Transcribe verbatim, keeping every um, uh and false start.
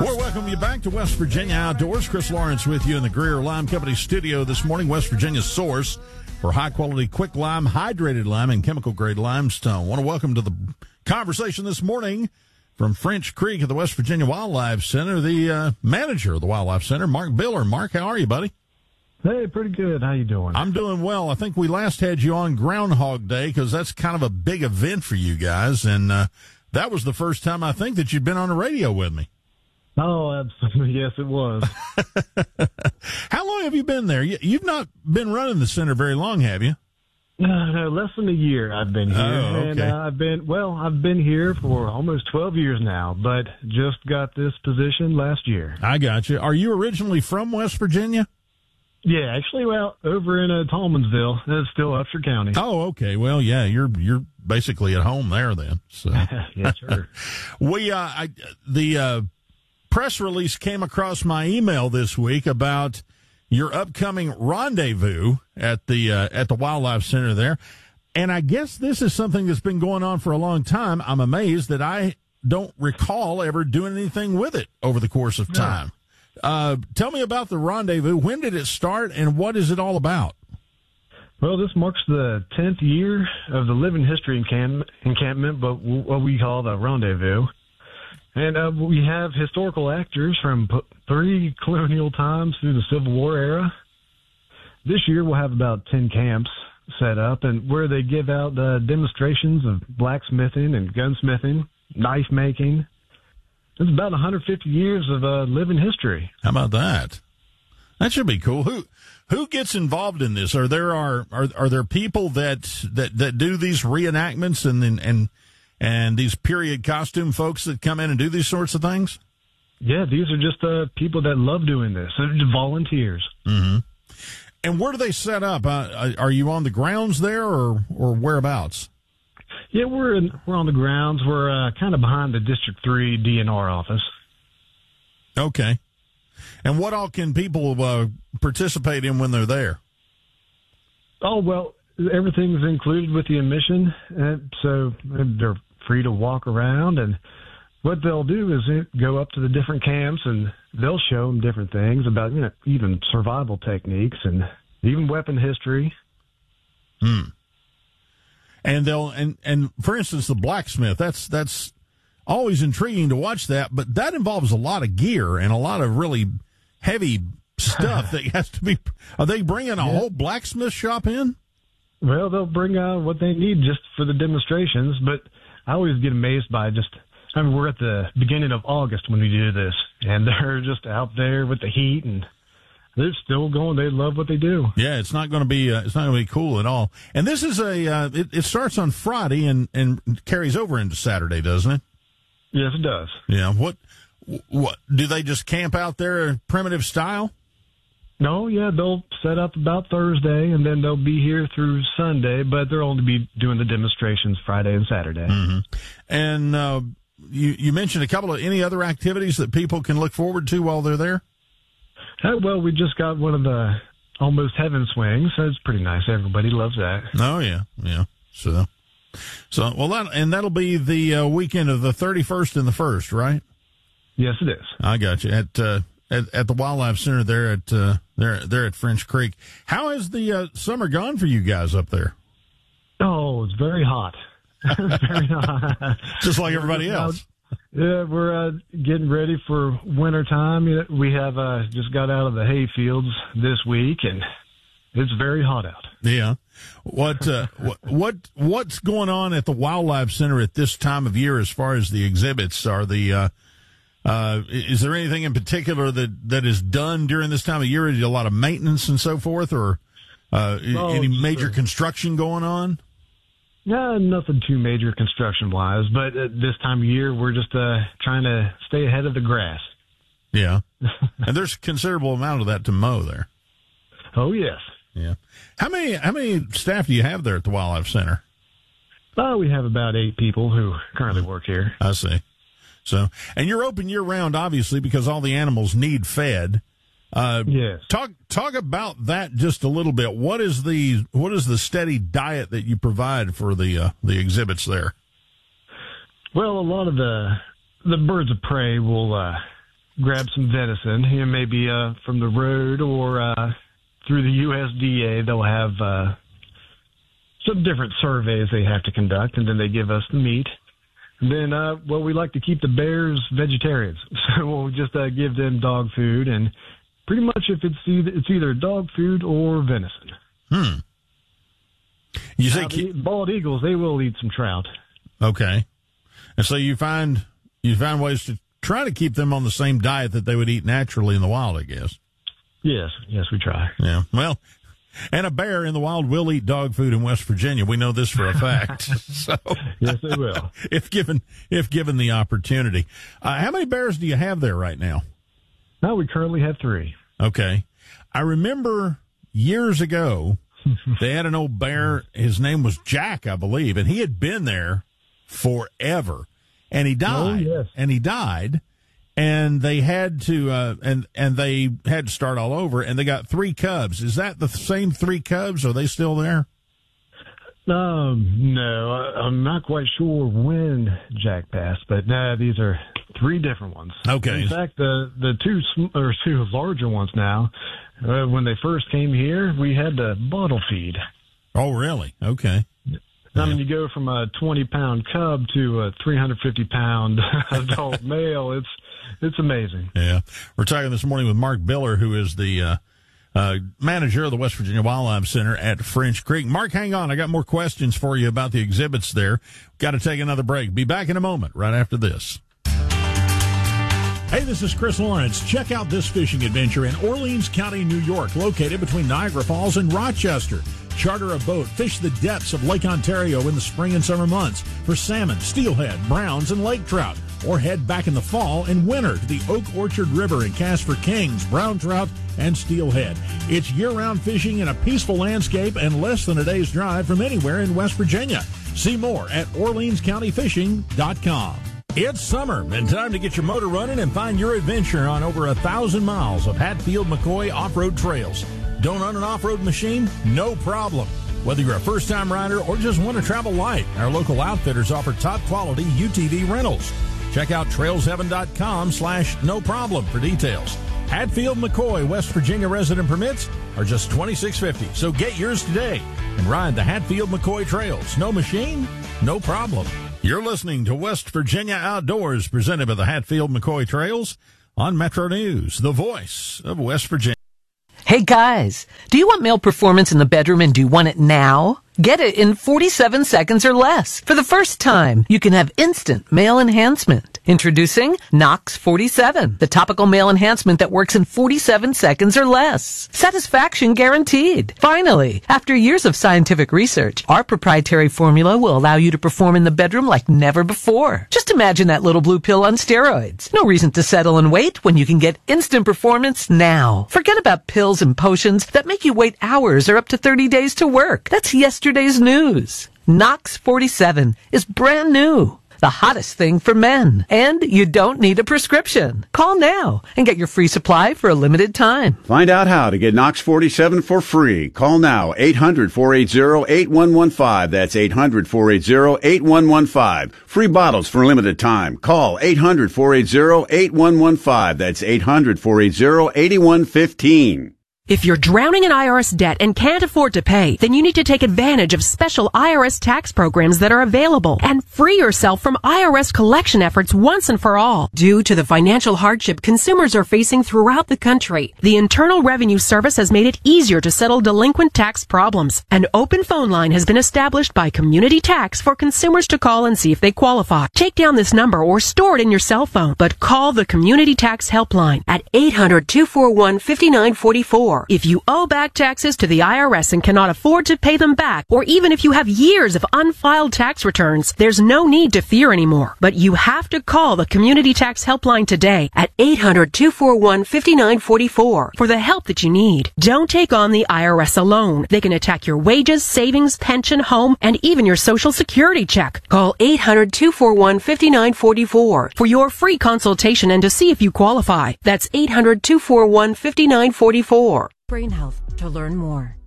Well, welcome you back to West Virginia Outdoors. Chris Lawrence with you in the Greer Lime Company studio this morning. West Virginia's source for high-quality quick lime, hydrated lime, and chemical-grade limestone. I want to welcome to the conversation this morning from French Creek at the West Virginia Wildlife Center, the uh, manager of the Wildlife Center, Mark Biller. Mark, how are you, buddy? Hey, pretty good. How you doing? I'm doing well. I think we last had you on Groundhog Day because that's kind of a big event for you guys, and uh, that was the first time I think that you'd been on the radio with me. Oh, absolutely. Yes, it was. How long have you been there? You've not been running the center very long, have you? No, no, less than a year I've been here. Oh, okay. And uh, I've been, well, I've been here for almost twelve years now, but just got this position last year. I got you. Are you originally from West Virginia? Yeah, actually, well, over in uh, Tolmansville. That's still Upshur County. Oh, okay. Well, yeah, you're you're basically at home there then. So. Yes, sir. we, uh, I, the uh, press release came across my email this week about your upcoming rendezvous at the uh, at the Wildlife Center there, and I guess this is something that's been going on for a long time. I'm amazed that I don't recall ever doing anything with it over the course of time. No. Uh, tell me about the rendezvous. When did it start, and what is it all about? Well, this marks the tenth year of the Living History encamp- encampment, but what we call the rendezvous. And uh, we have historical actors from p- three colonial times through the Civil War era. This year we'll have about ten camps set up, and where they give out uh, demonstrations of blacksmithing and gunsmithing, knife making. It's about one hundred fifty years of uh, living history. How about that? That should be cool. Who who gets involved in this? Are there are are, are there people that, that, that do these reenactments and and and these period costume folks that come in and do these sorts of things? Yeah, these are just uh, people that love doing this. They're volunteers. Mm-hmm. And where do they set up? Uh, are you on the grounds there, or or whereabouts? Yeah, we're in, we're on the grounds. We're uh, kind of behind the District three D N R office. Okay. And what all can people uh, participate in when they're there? Oh, well, everything's included with the admission, and so they're free to walk around. And what they'll do is go up to the different camps, and they'll show them different things about, you know, even survival techniques and even weapon history. Hmm. And they'll and, and for instance, the blacksmith, that's that's always intriguing to watch that, but that involves a lot of gear and a lot of really heavy stuff that has to be. Are they bringing a yeah. whole blacksmith shop in? Well, they'll bring out what they need just for the demonstrations, but I always get amazed by just. I mean, we're at the beginning of August when we do this, and they're just out there with the heat and. They're still going. They love what they do. Yeah, it's not going to be. Uh, it's not going to be cool at all. And this is a. Uh, it, it starts on Friday and, and carries over into Saturday, doesn't it? Yes, it does. Yeah. What? What do they just camp out there, primitive style? No. Yeah, they'll set up about Thursday, and then they'll be here through Sunday. But they'll only be doing the demonstrations Friday and Saturday. Mm-hmm. And uh, you you mentioned a couple of any other activities that people can look forward to while they're there. Uh, well, we just got one of the almost heaven swings. So it's pretty nice. Everybody loves that. Oh yeah, yeah. So, so well, that and that'll be the uh, weekend of the thirty-first and the first, right? Yes, it is. I got you at uh, at, at the Wildlife Center there at uh, there there at French Creek. How has the uh, summer gone for you guys up there? Oh, it's very hot. It's very hot. Just like everybody else. Yeah, we're uh, getting ready for winter time. We have uh, just got out of the hay fields this week, and it's very hot out. Yeah. What uh, what what what's going on at the Wildlife Center at this time of year as far as the exhibits? Are the uh, uh, is there anything in particular that, that is done during this time of year? Is there a lot of maintenance and so forth, or uh, oh, any major sure. construction going on? Yeah, nothing too major construction-wise, but at this time of year, we're just uh, trying to stay ahead of the grass. Yeah, and there's a considerable amount of that to mow there. Oh, yes. Yeah. How many how many staff do you have there at the Wildlife Center? Oh, we have about eight people who currently work here. I see. So, and you're open year-round, obviously, because all the animals need fed. Uh, yes. Talk talk about that just a little bit. What is the what is the steady diet that you provide for the uh, the exhibits there? Well, a lot of the the birds of prey will uh, grab some venison, you know, maybe uh, from the road or uh, through the U S D A. They'll have uh, some different surveys they have to conduct, and then they give us the meat. And then, uh, well, we like to keep the bears vegetarians, so we'll just uh, give them dog food, and pretty much if it's either, it's either dog food or venison. Hmm. You say now, the bald eagles, they will eat some trout. Okay. And so you find you find ways to try to keep them on the same diet that they would eat naturally in the wild, I guess. Yes, yes, we try. Yeah. Well, and a bear in the wild will eat dog food in West Virginia. We know this for a fact. So yes, they will. If given if given the opportunity. Uh, how many bears do you have there right now? Now we currently have three. Okay. I remember years ago they had an old bear. His name was Jack, I believe, and he had been there forever. And he died. Oh, yes. And he died. And they had to, uh, and, and they had to start all over, and they got three cubs. Is that the same three cubs? Are they still there? Um, no, I, I'm not quite sure when Jack passed, but no, these are three different ones. Okay. In fact, the, the two, sm- or two larger ones now, uh, when they first came here, we had to bottle feed. Oh, really? Okay. I mean, you go from a twenty pound cub to a three hundred fifty pound adult male. It's, it's amazing. Yeah. We're talking this morning with Mark Biller, who is the, uh, uh, manager of the West Virginia Wildlife Center at French Creek. Mark, hang on. I got more questions for you about the exhibits there. Got to take another break. Be back in a moment right after this. Hey, this is Chris Lawrence. Check out this fishing adventure in Orleans County, New York, located between Niagara Falls and Rochester. Charter a boat, fish the depths of Lake Ontario in the spring and summer months for salmon, steelhead, browns, and lake trout. Or head back in the fall and winter to the Oak Orchard River and cast for kings, brown trout, and steelhead. It's year-round fishing in a peaceful landscape and less than a day's drive from anywhere in West Virginia. See more at Orleans County Fishing dot com. It's summer and time to get your motor running and find your adventure on over a thousand miles of Hatfield-McCoy off-road trails. Don't own an off-road machine? No problem. Whether you're a first-time rider or just want to travel light, our local outfitters offer top-quality U T V rentals. Check out trails heaven dot com slash no problem for details. Hatfield-McCoy West Virginia resident permits are just twenty-six fifty, so get yours today and ride the Hatfield-McCoy trails. No machine? No problem. You're listening to West Virginia Outdoors, presented by the Hatfield-McCoy Trails on Metro News, the voice of West Virginia. Hey guys, do you want male performance in the bedroom and do you want it now? Get it in forty-seven seconds or less. For the first time, you can have instant male enhancement. Introducing Nox forty-seven, the topical male enhancement that works in forty-seven seconds or less. Satisfaction guaranteed. Finally, after years of scientific research, our proprietary formula will allow you to perform in the bedroom like never before. Just imagine that little blue pill on steroids. No reason to settle and wait when you can get instant performance now. Forget about pills and potions that make you wait hours or up to thirty days to work. That's yesterday's news. Nox forty-seven is brand new. The hottest thing for men. And you don't need a prescription. Call now and get your free supply for a limited time. Find out how to get Nox forty-seven for free. Call now, eight hundred, four eight zero, eight one one five. That's eight hundred, four eight zero, eight one one five. Free bottles for a limited time. Call eight hundred, four eight zero, eight one one five. That's eight hundred, four eight zero, eight one one five. If you're drowning in I R S debt and can't afford to pay, then you need to take advantage of special I R S tax programs that are available and free yourself from I R S collection efforts once and for all. Due to the financial hardship consumers are facing throughout the country, the Internal Revenue Service has made it easier to settle delinquent tax problems. An open phone line has been established by Community Tax for consumers to call and see if they qualify. Take down this number or store it in your cell phone, but call the Community Tax Helpline at eight hundred, two four one, five nine four four. If you owe back taxes to the I R S and cannot afford to pay them back, or even if you have years of unfiled tax returns, there's no need to fear anymore. But you have to call the Community Tax Helpline today at eight hundred, two four one, five nine four four for the help that you need. Don't take on the I R S alone. They can attack your wages, savings, pension, home, and even your Social Security check. Call eight hundred, two four one, five nine four four for your free consultation and to see if you qualify. That's eight hundred, two four one, five nine four four. Brain Health to learn more.